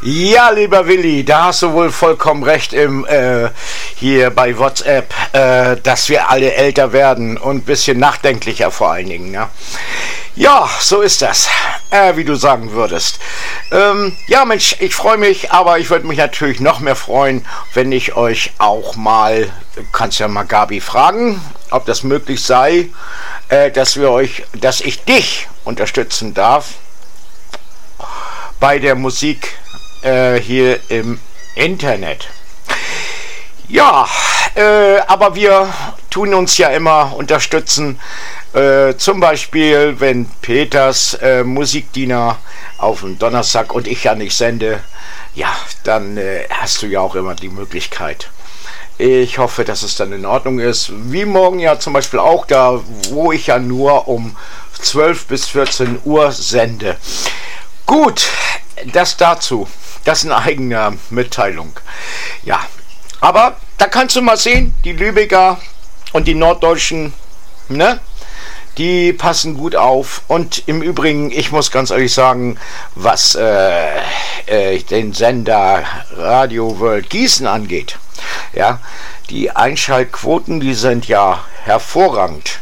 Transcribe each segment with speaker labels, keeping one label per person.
Speaker 1: Ja, lieber Willi, da hast du wohl vollkommen recht hier bei WhatsApp, dass wir alle älter werden und ein bisschen nachdenklicher vor allen Dingen. Ne? Ja, so ist das, wie du sagen würdest. Ja, Mensch, ich freue mich, aber ich würde mich natürlich noch mehr freuen, wenn ich euch auch mal, kannst ja mal Gabi fragen, ob das möglich sei, dass ich dich unterstützen darf bei der Musik hier im Internet. Ja, aber wir tun uns ja immer unterstützen, zum Beispiel, wenn Peters Musikdiener auf dem Donnerstag und ich ja nicht sende, ja, dann hast du ja auch immer die Möglichkeit. Ich hoffe, dass es dann in Ordnung ist. Wie morgen ja zum Beispiel auch, da wo ich ja nur um 12 bis 14 Uhr sende. Gut, das dazu. Das ist eine eigene Mitteilung. Ja, aber da kannst du mal sehen, die Lübecker und die Norddeutschen, ne? Die passen gut auf. Und im Übrigen, ich muss ganz ehrlich sagen, was den Sender Radio World Gießen angeht, ja, die Einschaltquoten, die sind ja hervorragend.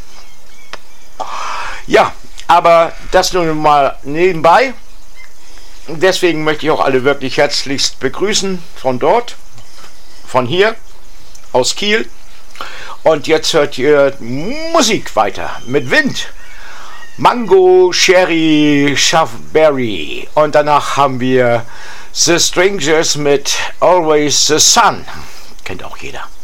Speaker 1: Ja, aber das nun mal nebenbei. Deswegen möchte ich auch alle wirklich herzlichst begrüßen von dort, von hier, aus Kiel. Und jetzt hört ihr Musik weiter mit Wind. Mango, Sherry, Shaftberry. Und danach haben wir The Strangers mit Always the Sun. Kennt auch jeder.